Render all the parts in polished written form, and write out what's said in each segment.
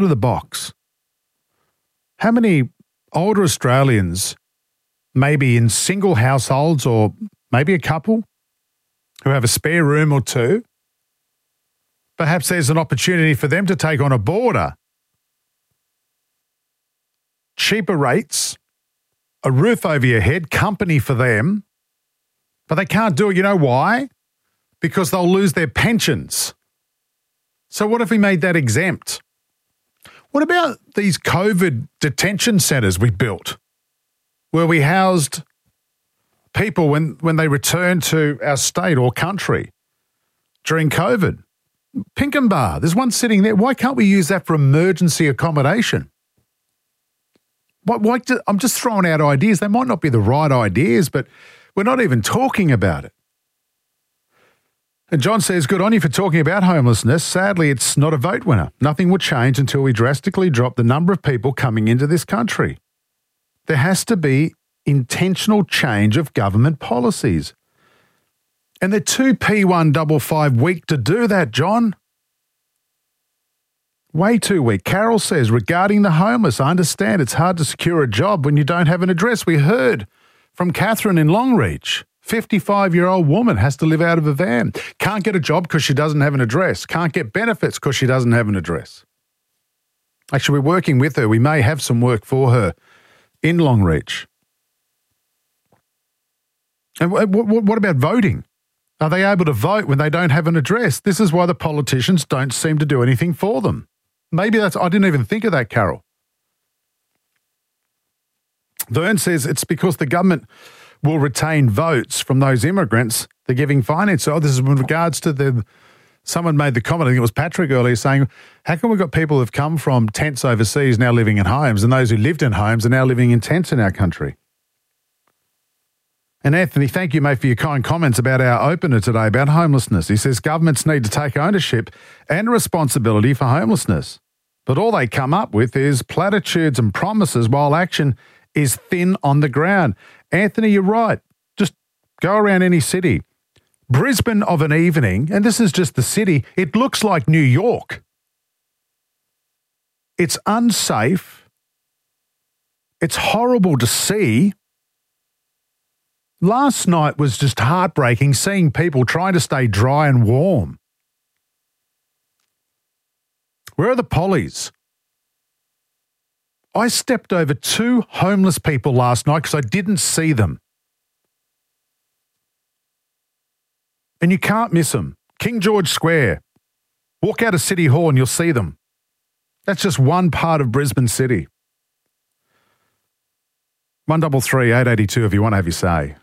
of the box. How many older Australians, maybe in single households or maybe a couple, who have a spare room or two, perhaps there's an opportunity for them to take on a boarder. Cheaper rates, a roof over your head, company for them, but they can't do it. You know why? Because they'll lose their pensions. So what if we made that exempt? What about these COVID detention centres we built where we housed people when they returned to our state or country during COVID? Pinkenba, there's one sitting there. Why can't we use that for emergency accommodation? I'm just throwing out ideas. They might not be the right ideas, but we're not even talking about it. And John says, good on you for talking about homelessness. Sadly, it's not a vote winner. Nothing will change until we drastically drop the number of people coming into this country. There has to be intentional change of government policies. And they're too P155 weak to do that, John. Way too weak. Carol says, regarding the homeless, I understand it's hard to secure a job when you don't have an address. We heard from Catherine in Longreach. 55-year-old woman has to live out of a van. Can't get a job because she doesn't have an address. Can't get benefits because she doesn't have an address. Actually, we're working with her. We may have some work for her in Longreach. And what about voting? Are they able to vote when they don't have an address? This is why the politicians don't seem to do anything for them. Maybe I didn't even think of that, Carol. Vern says it's because the government will retain votes from those immigrants they're giving finance. So this is with regards to someone made the comment, I think it was Patrick earlier, saying, how come we've got people who've come from tents overseas now living in homes, and those who lived in homes are now living in tents in our country? And Anthony, thank you, mate, for your kind comments about our opener today about homelessness. He says governments need to take ownership and responsibility for homelessness. But all they come up with is platitudes and promises while action is thin on the ground. Anthony, you're right. Just go around any city. Brisbane of an evening, and this is just the city, it looks like New York. It's unsafe. It's horrible to see. Last night was just heartbreaking, seeing people trying to stay dry and warm. Where are the pollies? I stepped over 2 homeless people last night because I didn't see them. And you can't miss them. King George Square. Walk out of City Hall and you'll see them. That's just one part of Brisbane City. 133 882 if you want to have your say.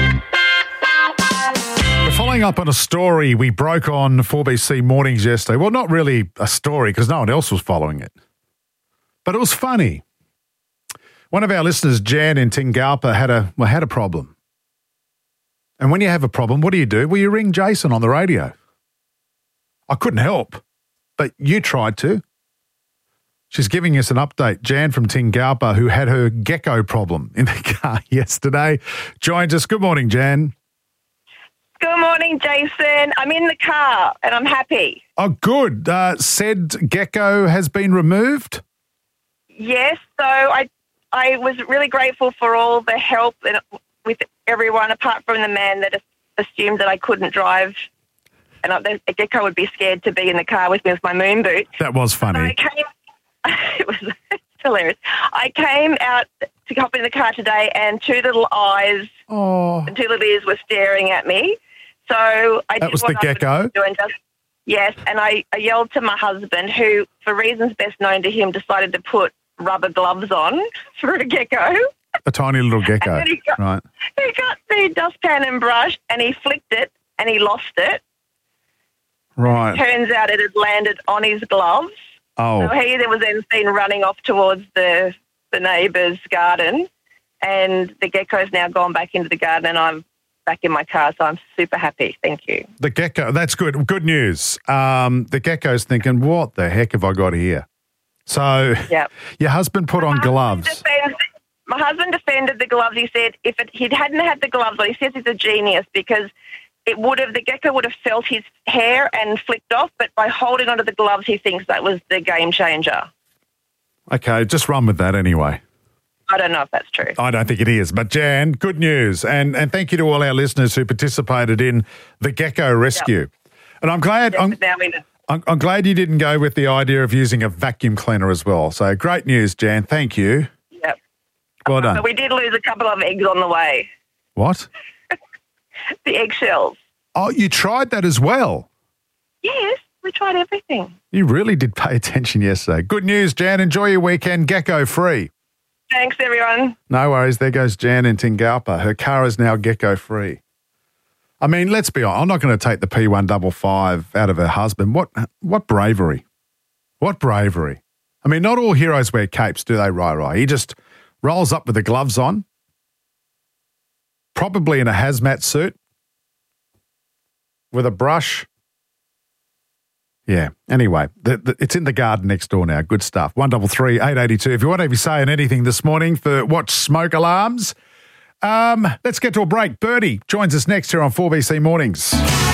We're following up on a story we broke on 4BC Mornings yesterday. Well, not really a story because no one else was following it. But it was funny. One of our listeners, Jan in Tingalpa, had a problem. And when you have a problem, what do? Well, you ring Jason on the radio. I couldn't help, but you tried to. She's giving us an update. Jan from Tingalpa, who had her gecko problem in the car yesterday, joins us. Good morning, Jan. Good morning, Jason. I'm in the car and I'm happy. Oh, good. Said gecko has been removed? Yes, so I was really grateful for all the help with everyone, apart from the man that assumed that I couldn't drive, and a gecko would be scared to be in the car with me with my moon boot. That was funny. It was hilarious. I came out to hop in the car today, and 2 little eyes and 2 little ears were staring at me. So I that was the gecko? Yes, and I yelled to my husband, who, for reasons best known to him, decided to put rubber gloves on for a gecko. A tiny little gecko, right. He got the dustpan and brush and he flicked it and he lost it. Right. Turns out it had landed on his gloves. Oh. So he then was seen running off towards the neighbour's garden, and the gecko's now gone back into the garden and I'm back in my car, so I'm super happy. Thank you. The gecko, that's good. Good news. The gecko's thinking, what the heck have I got here? So your husband put on gloves. My husband defended the gloves. He said if he hadn't had the gloves on, he says he's a genius because the gecko would have felt his hair and flicked off, but by holding onto the gloves, he thinks that was the game changer. Okay, just run with that anyway. I don't know if that's true. I don't think it is. But, Jan, good news. And thank you to all our listeners who participated in the gecko rescue. Yep. And I'm glad... I'm glad you didn't go with the idea of using a vacuum cleaner as well. So great news, Jan. Thank you. Yep. Well done. But we did lose a couple of eggs on the way. What? The eggshells. Oh, you tried that as well? Yes, we tried everything. You really did pay attention yesterday. Good news, Jan. Enjoy your weekend. Gecko free. Thanks, everyone. No worries. There goes Jan in Tingalpa. Her car is now gecko free. I mean, let's be honest. I'm not going to take the P155 out of her husband. What bravery? What bravery? I mean, not all heroes wear capes, do they, Rai? He just rolls up with the gloves on, probably in a hazmat suit, with a brush. Yeah. Anyway, it's in the garden next door now. Good stuff. 133 882. If you want to be saying anything this morning for watch smoke alarms. Let's get to a break. Bertie joins us next here on 4BC Mornings.